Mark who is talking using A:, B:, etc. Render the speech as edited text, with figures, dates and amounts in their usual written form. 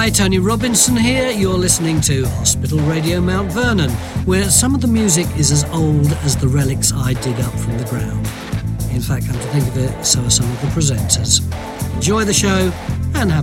A: Hi, Tony Robinson here. You're listening to Hospital Radio Mount Vernon, where some of the music is as old as the relics I dig up from the ground. In fact, come to think of it, so are some of the presenters. Enjoy the show.